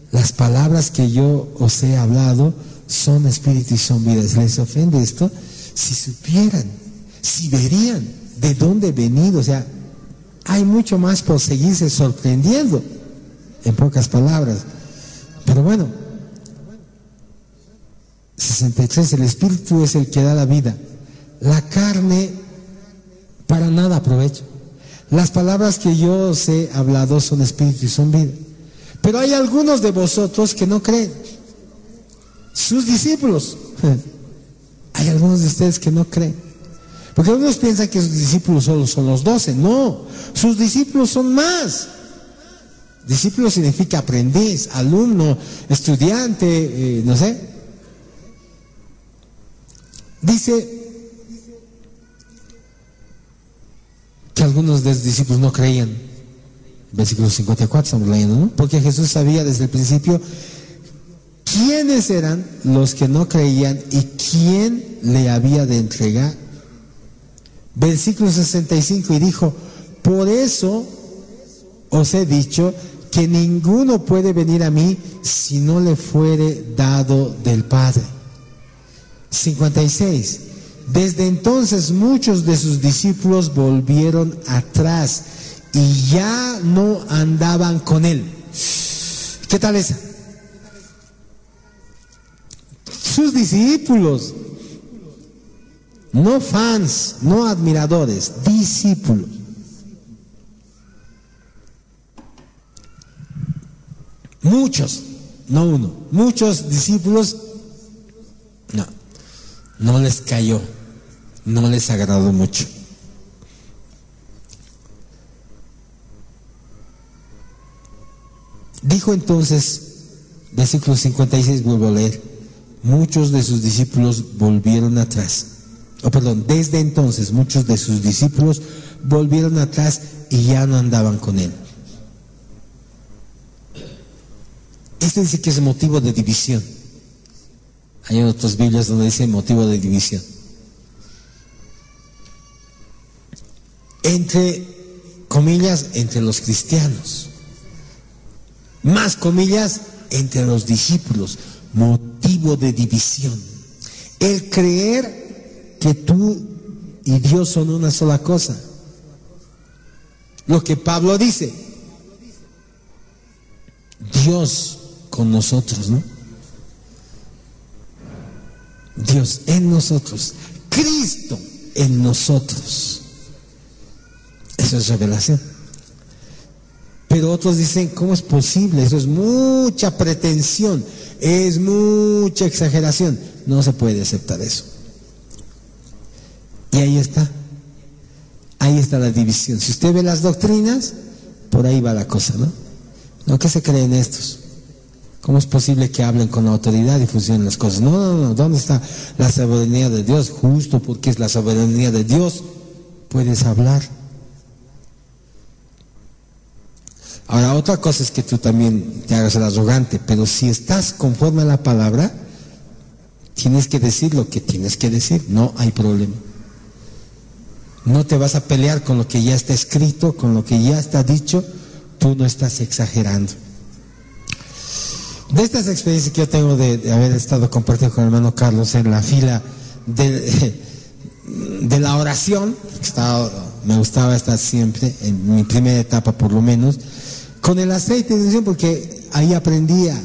las palabras que yo os he hablado son espíritu y son vida. Si les ofende esto, si supieran, si verían de dónde he venido, o sea, hay mucho más por seguirse sorprendiendo, en pocas palabras. Pero bueno, 63, el espíritu es el que da la vida, la carne para nada aprovecha. Las palabras que yo os he hablado son espíritu y son vida. Pero hay algunos de vosotros que no creen, sus discípulos. Hay algunos de ustedes que no creen, porque algunos piensan que sus discípulos solo son los 12. No, sus discípulos son más. Discípulo significa aprendiz, alumno, estudiante, no sé. Dice que algunos de los discípulos no creían. Versículo 54 estamos leyendo, ¿no? Porque Jesús sabía desde el principio quiénes eran los que no creían y quién le había de entregar. Versículo 65, y dijo: por eso os he dicho que ninguno puede venir a mí si no le fuere dado del Padre. 56, desde entonces muchos de sus discípulos volvieron atrás y ya no andaban con él. ¿Qué tal esa? Sus discípulos, no fans, no admiradores, discípulos. Muchos, no uno, muchos discípulos, no les cayó, no les agradó mucho. Dijo entonces, versículo 56, vuelvo a leer, muchos de sus discípulos volvieron atrás. Desde entonces muchos de sus discípulos volvieron atrás y ya no andaban con él. Este dice que es motivo de división. Hay otras Biblias donde dice motivo de división. Entre comillas, entre los cristianos. Más comillas, entre los discípulos. Motivo de división. El creer que tú y Dios son una sola cosa. Lo que Pablo dice. Dios con nosotros, ¿no? Dios en nosotros, Cristo en nosotros. Eso es revelación. Pero otros dicen, ¿cómo es posible? Eso es mucha pretensión, es mucha exageración. No se puede aceptar eso. Y ahí está la división. Si usted ve las doctrinas, por ahí va la cosa, ¿no? ¿No? ¿Qué se creen estos? ¿Cómo es posible que hablen con autoridad y funcionen las cosas? No, ¿dónde está la soberanía de Dios? Justo porque es la soberanía de Dios, puedes hablar. Ahora, otra cosa es que tú también te hagas el arrogante, pero si estás conforme a la palabra, tienes que decir lo que tienes que decir, no hay problema. No te vas a pelear con lo que ya está escrito, con lo que ya está dicho, tú no estás exagerando. De estas experiencias que yo tengo de haber estado compartiendo con el hermano Carlos en la fila de la oración, me gustaba estar siempre, en mi primera etapa por lo menos, con el aceite de unción, porque ahí aprendía,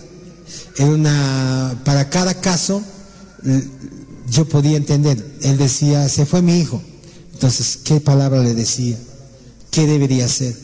para cada caso yo podía entender. Él decía, se fue mi hijo, entonces, ¿qué palabra le decía? ¿Qué debería hacer?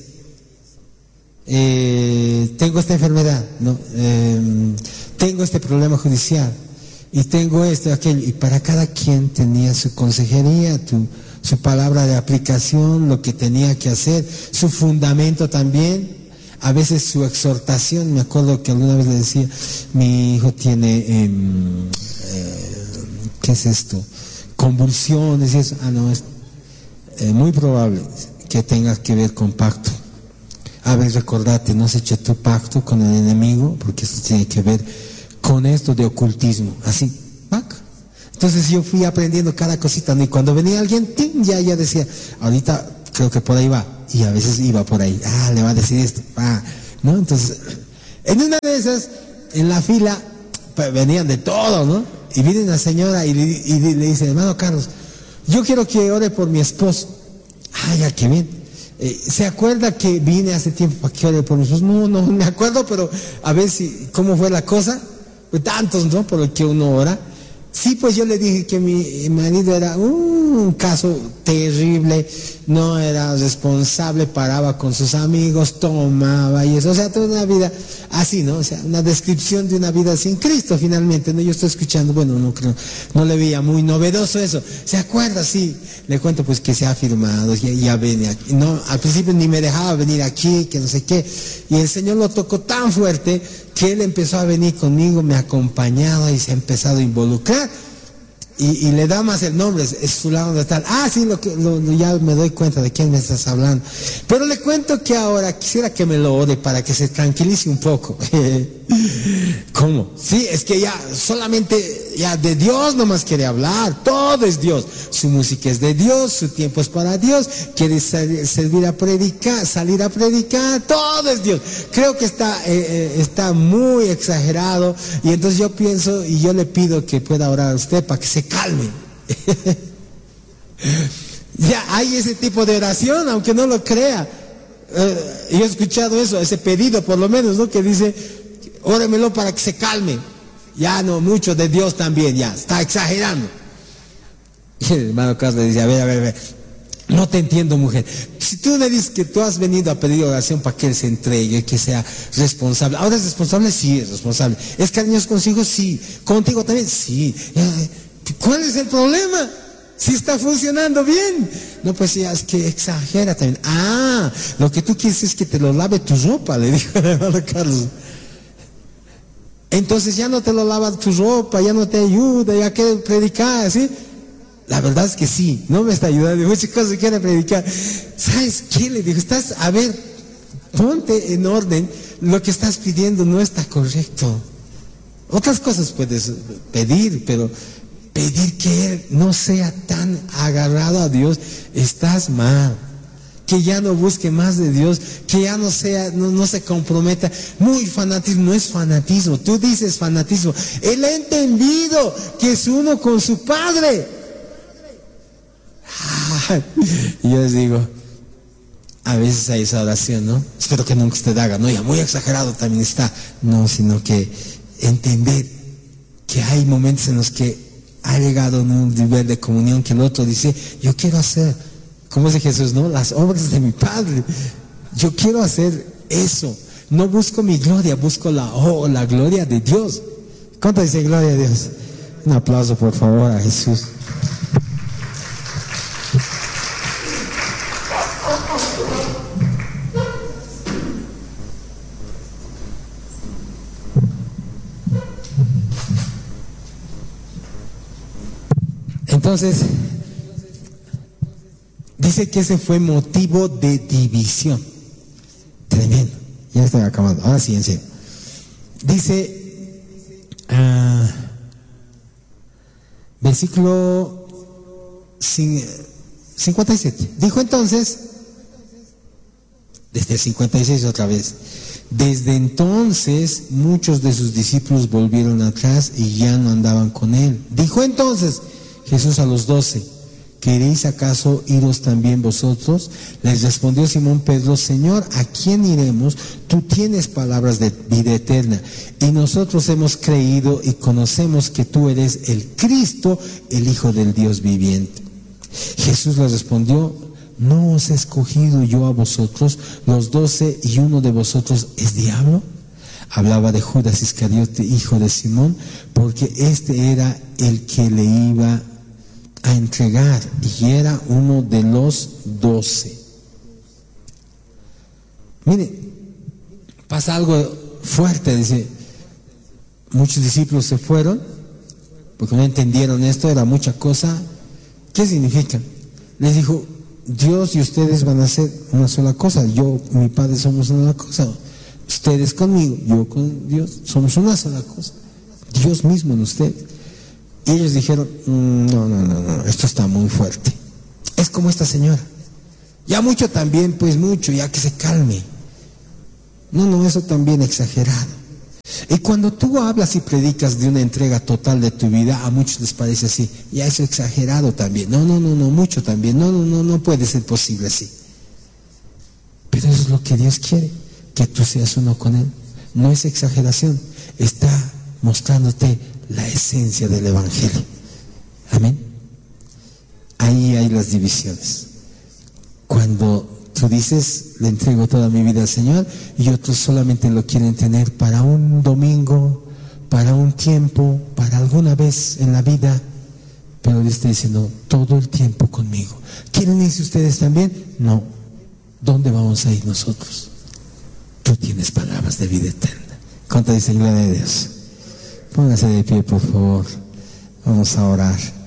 Tengo esta enfermedad, ¿no? Tengo este problema judicial y tengo esto, aquello, y para cada quien tenía su consejería, su palabra de aplicación, lo que tenía que hacer, su fundamento también, a veces su exhortación. Me acuerdo que alguna vez le decía, mi hijo tiene ¿qué es esto? Convulsiones y eso. No, es muy probable que tenga que ver con pacto. A ver, recordate, no has hecho tu pacto con el enemigo, porque esto tiene que ver con esto de ocultismo, así, ¡pac! Entonces yo fui aprendiendo cada cosita, ¿no? Y cuando venía alguien, ¡ting! ya decía, ahorita creo que por ahí va, y a veces iba por ahí, le va a decir esto, ¿no? Entonces, en una de esas, en la fila, pues, venían de todo, ¿no? Y viene una señora y le dice, hermano Carlos, yo quiero que ore por mi esposo. Ah, ya, qué bien. ¿Se acuerda que vine hace tiempo para que ore por mi esposo? No me acuerdo, pero a ver cómo fue la cosa. Pues tantos, ¿no? Por el que uno ora. Sí, pues yo le dije que mi marido era un caso terrible, no era responsable, paraba con sus amigos, tomaba y eso, o sea, toda una vida así, ¿no? O sea, una descripción de una vida sin Cristo finalmente, ¿no? Yo estoy escuchando, bueno, no creo, no le veía muy novedoso eso. ¿Se acuerda? Sí, le cuento pues que se ha firmado, ya venía aquí, no, al principio ni me dejaba venir aquí, que no sé qué, y el Señor lo tocó tan fuerte que él empezó a venir conmigo, me ha acompañado y se ha empezado a involucrar y le da más el nombre, es fulano de tal. Ah, sí, ya me doy cuenta de quién me estás hablando. Pero le cuento que ahora quisiera que me lo ore para que se tranquilice un poco. ¿Cómo? Sí, es que ya solamente ya de Dios nomás quiere hablar, todo es Dios. Su música es de Dios, su tiempo es para Dios, quiere servir a predicar, salir a predicar, todo es Dios. Creo que está muy exagerado y entonces yo pienso y yo le pido que pueda orar a usted para que se calme. Ya hay ese tipo de oración, aunque no lo crea. Yo he escuchado eso, ese pedido por lo menos, ¿no? Que dice, óremelo para que se calme. Ya no, mucho de Dios también, ya, está exagerando. Y el hermano Carlos le dice, a ver, no te entiendo, mujer. Si tú le dices que tú has venido a pedir oración para que él se entregue, que sea responsable. ¿Ahora es responsable? Sí, es responsable. ¿Es cariñoso consigo? Sí. ¿Contigo también? Sí. ¿Cuál es el problema? Si está funcionando bien. No, pues ya es que exagera también. Ah, lo que tú quieres es que te lo lave tu ropa, le dijo el hermano Carlos. Entonces ya no te lo lava tu ropa, ya no te ayuda, ya quiere predicar, ¿sí? La verdad es que sí, no me está ayudando, muchas cosas quiere predicar. ¿Sabes qué? Le dijo, a ver, ponte en orden, lo que estás pidiendo no está correcto. Otras cosas puedes pedir, pero pedir que él no sea tan agarrado a Dios, estás mal. Que ya no busque más de Dios, que ya no se comprometa. Muy fanatismo, no es fanatismo, tú dices fanatismo. Él ha entendido que es uno con su Padre. Y yo les digo, a veces hay esa oración, ¿no? Espero que nunca usted haga, no, ya muy exagerado también está. No, sino que entender que hay momentos en los que ha llegado a un nivel de comunión que el otro dice, yo quiero hacer, como dice Jesús, ¿no? Las obras de mi Padre. Yo quiero hacer eso. No busco mi gloria, busco la gloria de Dios. ¿Cuánto dice gloria a Dios? Un aplauso, por favor, a Jesús. Entonces, dice que ese fue motivo de división. Tremendo. Ya estoy acabando. Ahora sí, en serio. Dice, versículo 57. Dijo entonces, desde el 56 otra vez, desde entonces muchos de sus discípulos volvieron atrás y ya no andaban con él. Dijo entonces Jesús a los 12, ¿queréis acaso iros también vosotros? Les respondió Simón Pedro, Señor, ¿a quién iremos? Tú tienes palabras de vida eterna, y nosotros hemos creído y conocemos que tú eres el Cristo, el Hijo del Dios viviente. Jesús les respondió, ¿no os he escogido yo a vosotros, los 12, y uno de vosotros es diablo? Hablaba de Judas Iscariote, hijo de Simón, porque este era el que le iba a entregar y era uno de los 12. Mire, pasa algo fuerte, dice, muchos discípulos se fueron porque no entendieron esto, era mucha cosa. ¿Qué significa? Les dijo, Dios y ustedes van a ser una sola cosa, yo, mi Padre somos una cosa, ustedes conmigo, yo con Dios, somos una sola cosa, Dios mismo en ustedes. Y ellos dijeron, no, esto está muy fuerte. Es como esta señora. Ya mucho también, pues mucho, ya que se calme. No, eso también exagerado. Y cuando tú hablas y predicas de una entrega total de tu vida, a muchos les parece así, ya eso exagerado también. No, mucho también. No puede ser posible así. Pero eso es lo que Dios quiere, que tú seas uno con Él. No es exageración, está mostrándote la esencia del Evangelio. Amén. Ahí hay las divisiones. Cuando tú dices, le entrego toda mi vida al Señor, y otros solamente lo quieren tener para un domingo, para un tiempo, para alguna vez en la vida, pero Dios está diciendo, todo el tiempo conmigo. ¿Quieren irse ustedes también? No. ¿Dónde vamos a ir nosotros? Tú tienes palabras de vida eterna. ¿Cuánto dice gloria a Dios? Póngase de pie, por favor. Vamos a orar.